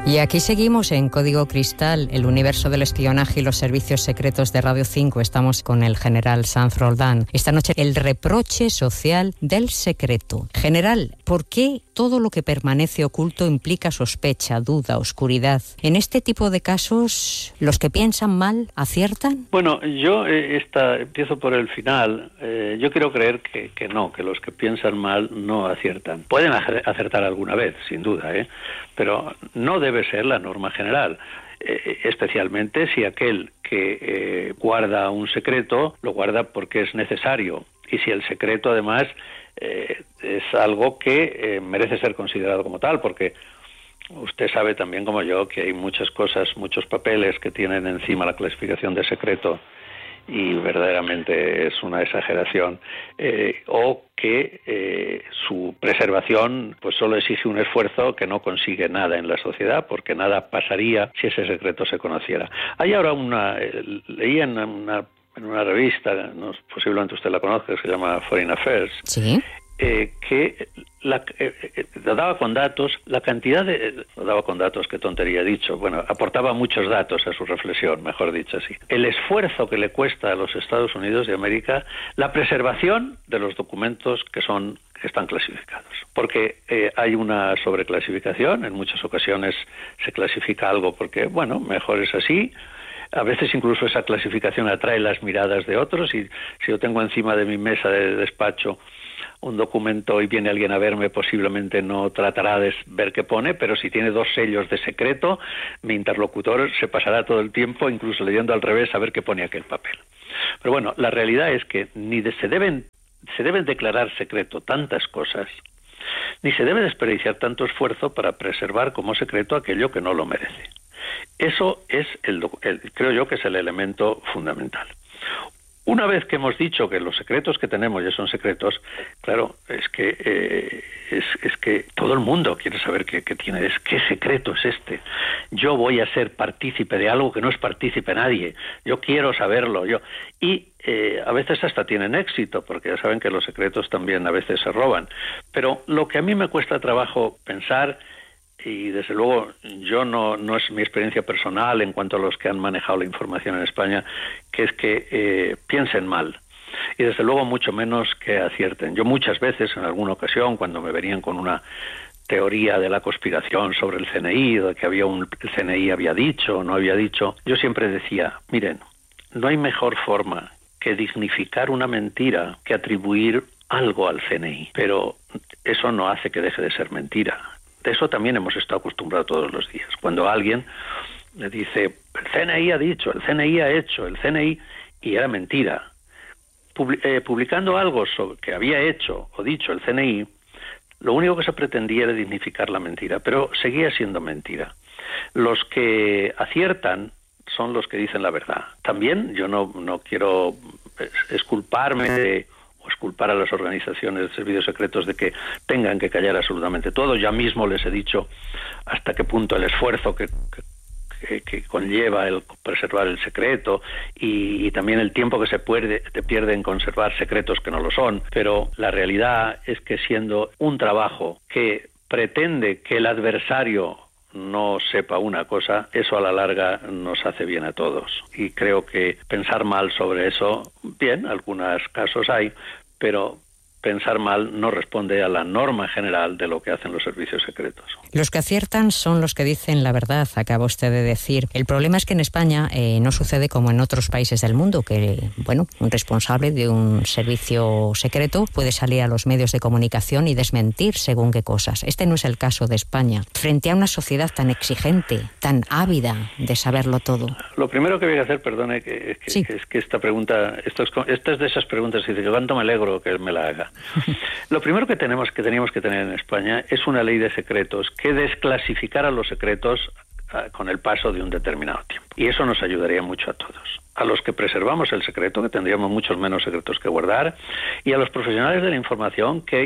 Y aquí seguimos en Código Cristal, el universo del espionaje y los servicios secretos de Radio 5. Estamos con el general Sanz Roldán. Esta noche, el reproche social del secreto. General, ¿por qué todo lo que permanece oculto implica sospecha, duda, oscuridad? En este tipo de casos, ¿los que piensan mal aciertan? Bueno, yo empiezo por el final. Yo quiero creer que no, que los que piensan mal no aciertan. Pueden acertar alguna vez, sin duda, pero no debe ser la norma general, especialmente si aquel que guarda un secreto lo guarda porque es necesario, y si el secreto además es algo que merece ser considerado como tal, porque usted sabe también como yo que hay muchas cosas, muchos papeles que tienen encima la clasificación de secreto y verdaderamente es una exageración, o que su preservación pues solo exige un esfuerzo que no consigue nada en la sociedad, porque nada pasaría si ese secreto se conociera. Hay ahora leí en una revista, posiblemente usted la conozca, que se llama Foreign Affairs, ¿sí? Que daba con datos, qué tontería he dicho, bueno, aportaba muchos datos a su reflexión, mejor dicho así. El esfuerzo que le cuesta a los Estados Unidos de América la preservación de los documentos que están clasificados. Porque hay una sobreclasificación, en muchas ocasiones se clasifica algo porque, bueno, mejor es así. A veces incluso esa clasificación atrae las miradas de otros, y si yo tengo encima de mi mesa de despacho un documento y viene alguien a verme, posiblemente no tratará de ver qué pone, pero si tiene 2 sellos de secreto, mi interlocutor se pasará todo el tiempo, incluso leyendo al revés, a ver qué pone aquel papel. Pero bueno, la realidad es que se deben declarar secreto tantas cosas, ni se debe desperdiciar tanto esfuerzo para preservar como secreto aquello que no lo merece. Eso es creo yo que es el elemento fundamental. Una vez que hemos dicho que los secretos que tenemos ya son secretos, claro, es que todo el mundo quiere saber qué tiene, qué secreto es este. Yo voy a ser partícipe de algo que no es partícipe nadie. Yo quiero saberlo. Y a veces hasta tienen éxito, porque ya saben que los secretos también a veces se roban. Pero lo que a mí me cuesta trabajo pensar, y desde luego yo no es mi experiencia personal en cuanto a los que han manejado la información en España, que es que piensen mal, y desde luego mucho menos que acierten. Yo muchas veces, en alguna ocasión, cuando me venían con una teoría de la conspiración sobre el CNI, de que el CNI había dicho o no había dicho, yo siempre decía, miren, no hay mejor forma que dignificar una mentira que atribuir algo al CNI, pero eso no hace que deje de ser mentira. De eso también hemos estado acostumbrados todos los días. Cuando alguien le dice, el CNI ha dicho, el CNI ha hecho, el CNI, y era mentira. Publicando algo que había hecho o dicho el CNI, lo único que se pretendía era dignificar la mentira, pero seguía siendo mentira. Los que aciertan son los que dicen la verdad. También yo no quiero exculparme o exculpar a las organizaciones de servicios secretos de que tengan que callar absolutamente todo. Ya mismo les he dicho hasta qué punto el esfuerzo que conlleva el preservar el secreto y también el tiempo que se pierde en conservar secretos que no lo son. Pero la realidad es que siendo un trabajo que pretende que el adversario no sepa una cosa, eso a la larga nos hace bien a todos. Y creo que pensar mal sobre eso, bien, algunos casos hay, pero pensar mal no responde a la norma general de lo que hacen los servicios secretos. Los que aciertan son los que dicen la verdad, acaba usted de decir. El problema es que en España no sucede como en otros países del mundo, que, bueno, un responsable de un servicio secreto puede salir a los medios de comunicación y desmentir según qué cosas. Este no es el caso de España. Frente a una sociedad tan exigente, tan ávida de saberlo todo. Lo primero que voy a hacer, perdone, es que esta pregunta, esta es de esas preguntas que dice, ¿cuánto me alegro que él me la haga? Lo primero que teníamos que tener en España es una ley de secretos que desclasificara los secretos con el paso de un determinado tiempo. Y eso nos ayudaría mucho a todos. A los que preservamos el secreto, que tendríamos muchos menos secretos que guardar, y a los profesionales de la información que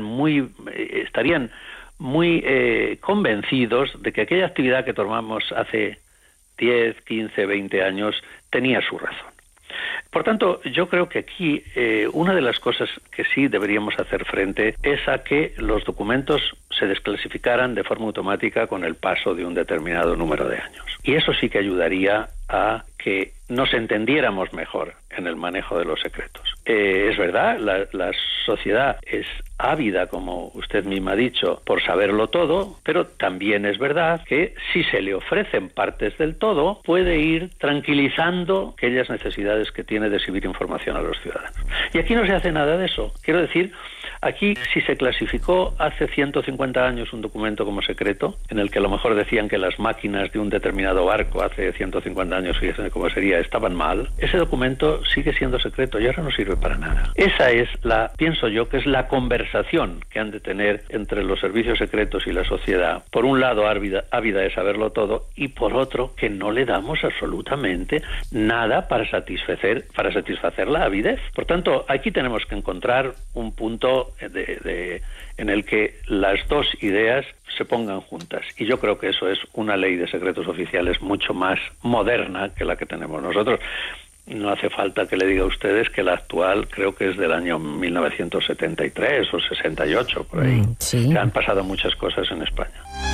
estarían muy convencidos de que aquella actividad que tomamos hace 10, 15, 20 años tenía su razón. Por tanto, yo creo que aquí una de las cosas que sí deberíamos hacer frente es a que los documentos se desclasificaran de forma automática con el paso de un determinado número de años. Y eso sí que ayudaría a que nos entendiéramos mejor en el manejo de los secretos. Es verdad, la sociedad es ávida, como usted misma ha dicho, por saberlo todo, pero también es verdad que si se le ofrecen partes del todo, puede ir tranquilizando aquellas necesidades que tiene de exhibir información a los ciudadanos. Y aquí no se hace nada de eso. Quiero decir, aquí si se clasificó hace 150 años un documento como secreto, en el que a lo mejor decían que las máquinas de un determinado barco hace 150 años, fíjense cómo sería, estaban mal, ese documento sigue siendo secreto y ahora no sirve para nada. Esa es pienso yo, que es la conversación que han de tener entre los servicios secretos y la sociedad. Por un lado, ávida de saberlo todo, y por otro, que no le damos absolutamente nada para satisfacer la avidez. Por tanto, aquí tenemos que encontrar un punto en el que las dos ideas se pongan juntas. Y yo creo que eso es una ley de secretos oficiales mucho más moderna que la que tenemos nosotros. No hace falta que le diga a ustedes que la actual creo que es del año 1973 o 68, por ahí. Sí. Que han pasado muchas cosas en España.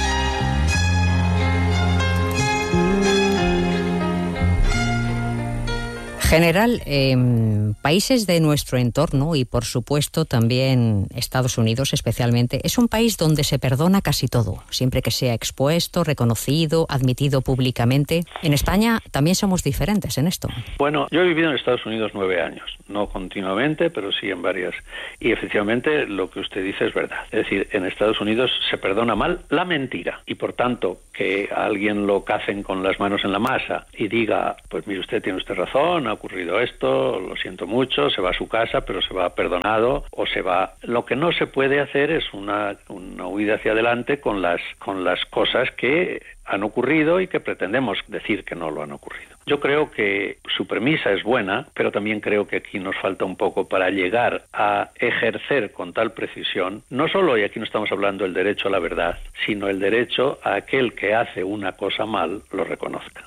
General, países de nuestro entorno y por supuesto también Estados Unidos especialmente, es un país donde se perdona casi todo, siempre que sea expuesto, reconocido, admitido públicamente. En España también somos diferentes en esto. Bueno, yo he vivido en Estados Unidos 9 años, no continuamente, pero sí en varias. Y efectivamente lo que usted dice es verdad. Es decir, en Estados Unidos se perdona mal la mentira y por tanto que a alguien lo cacen con las manos en la masa y diga, pues mire usted, tiene usted razón, ha ocurrido esto, lo siento mucho, se va a su casa, pero se va perdonado o se va. Lo que no se puede hacer es una huida hacia adelante con las cosas que han ocurrido y que pretendemos decir que no lo han ocurrido. Yo creo que su premisa es buena, pero también creo que aquí nos falta un poco para llegar a ejercer con tal precisión, no solo, y aquí no estamos hablando del derecho a la verdad, sino el derecho a aquel que hace una cosa mal lo reconozca.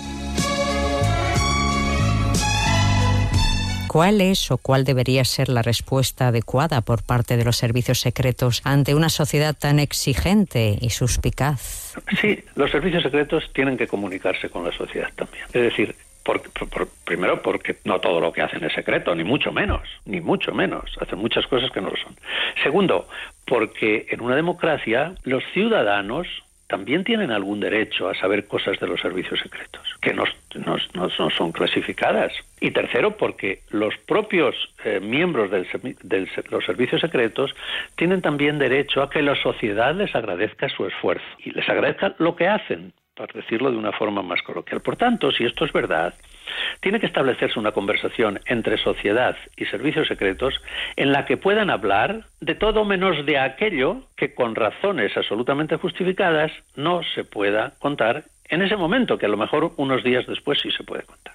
¿Cuál es o cuál debería ser la respuesta adecuada por parte de los servicios secretos ante una sociedad tan exigente y suspicaz? Sí, los servicios secretos tienen que comunicarse con la sociedad también. Es decir, primero porque no todo lo que hacen es secreto, ni mucho menos. Hacen muchas cosas que no lo son. Segundo, porque en una democracia los ciudadanos también tienen algún derecho a saber cosas de los servicios secretos, que no son clasificadas. Y tercero, porque los propios miembros de los servicios secretos tienen también derecho a que la sociedad les agradezca su esfuerzo y les agradezca lo que hacen, para decirlo de una forma más coloquial. Por tanto, si esto es verdad, tiene que establecerse una conversación entre sociedad y servicios secretos en la que puedan hablar de todo menos de aquello que con razones absolutamente justificadas no se pueda contar en ese momento, que a lo mejor unos días después sí se puede contar.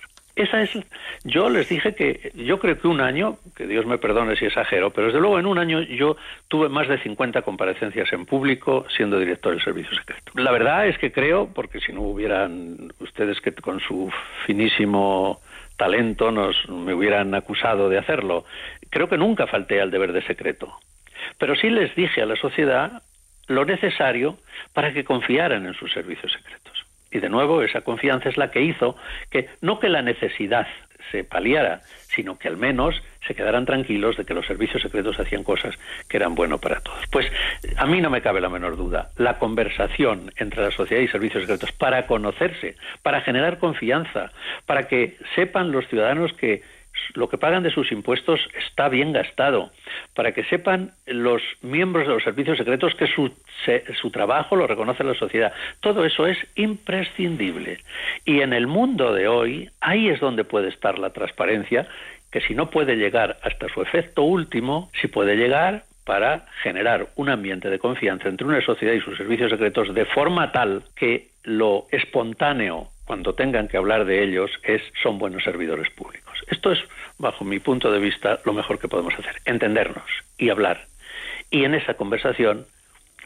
Yo les dije que yo creo que un año, que Dios me perdone si exagero, pero desde luego en un año yo tuve más de 50 comparecencias en público siendo director del servicio secreto. La verdad es que creo, porque si no hubieran ustedes que con su finísimo talento me hubieran acusado de hacerlo, creo que nunca falté al deber de secreto. Pero sí les dije a la sociedad lo necesario para que confiaran en sus servicios secretos. Y de nuevo, esa confianza es la que hizo que no que la necesidad se paliara, sino que al menos se quedaran tranquilos de que los servicios secretos hacían cosas que eran buenas para todos. Pues a mí no me cabe la menor duda. La conversación entre la sociedad y servicios secretos para conocerse, para generar confianza, para que sepan los ciudadanos que lo que pagan de sus impuestos está bien gastado, para que sepan los miembros de los servicios secretos que su trabajo lo reconoce la sociedad. Todo eso es imprescindible. Y en el mundo de hoy, ahí es donde puede estar la transparencia, que si no puede llegar hasta su efecto último, sí puede llegar para generar un ambiente de confianza entre una sociedad y sus servicios secretos de forma tal que lo espontáneo, cuando tengan que hablar de ellos, son buenos servidores públicos. Esto es, bajo mi punto de vista, lo mejor que podemos hacer, entendernos y hablar. Y en esa conversación,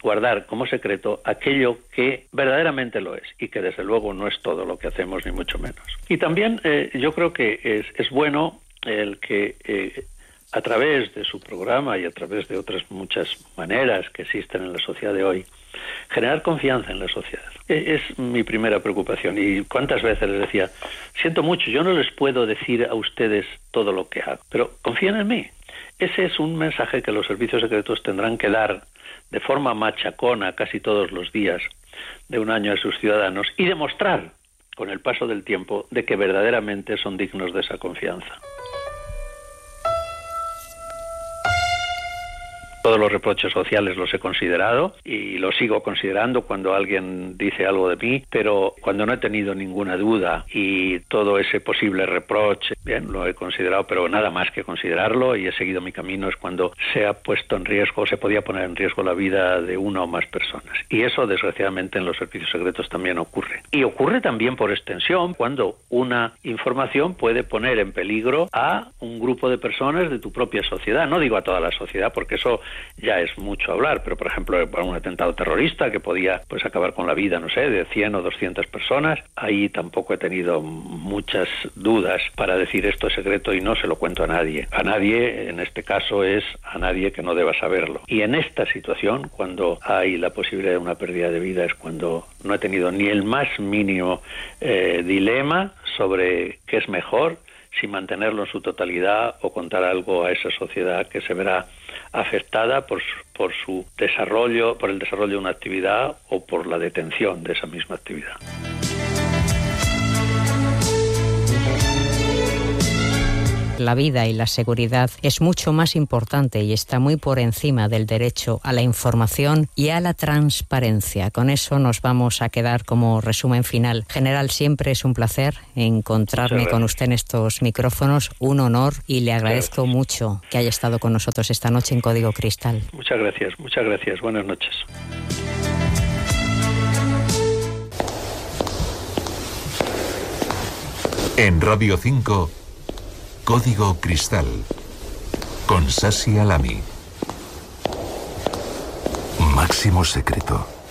guardar como secreto aquello que verdaderamente lo es y que desde luego no es todo lo que hacemos, ni mucho menos. Y también yo creo que es bueno el que a través de su programa y a través de otras muchas maneras que existen en la sociedad de hoy, generar confianza en la sociedad. Es mi primera preocupación. Y cuántas veces les decía, siento mucho, yo no les puedo decir a ustedes todo lo que hago, pero confíen en mí. Ese es un mensaje que los servicios secretos tendrán que dar de forma machacona casi todos los días de un año a sus ciudadanos y demostrar con el paso del tiempo de que verdaderamente son dignos de esa confianza. Todos los reproches sociales los he considerado y los sigo considerando cuando alguien dice algo de mí, pero cuando no he tenido ninguna duda y todo ese posible reproche, bien, lo he considerado, pero nada más que considerarlo, y he seguido mi camino es cuando se ha puesto en riesgo, se podía poner en riesgo la vida de una o más personas. Y eso, desgraciadamente, en los servicios secretos también ocurre. Y ocurre también por extensión cuando una información puede poner en peligro a un grupo de personas de tu propia sociedad. No digo a toda la sociedad, porque eso ya es mucho hablar, pero por ejemplo un atentado terrorista que podía pues acabar con la vida, no sé, de 100 o 200 personas, ahí tampoco he tenido muchas dudas para decir esto es secreto y no se lo cuento a nadie. A nadie, en este caso es a nadie que no deba saberlo. Y en esta situación, cuando hay la posibilidad de una pérdida de vida, es cuando no he tenido ni el más mínimo dilema sobre qué es mejor, si mantenerlo en su totalidad o contar algo a esa sociedad que se verá afectada por su desarrollo, por el desarrollo de una actividad o por la detención de esa misma actividad. La vida y la seguridad es mucho más importante y está muy por encima del derecho a la información y a la transparencia. Con eso nos vamos a quedar como resumen final. General, siempre es un placer encontrarme con usted en estos micrófonos, un honor, y le agradezco mucho que haya estado con nosotros esta noche en Código Cristal. Muchas gracias, muchas gracias. Buenas noches. En Radio 5, Código Cristal, con Sasi Alami. Máximo secreto.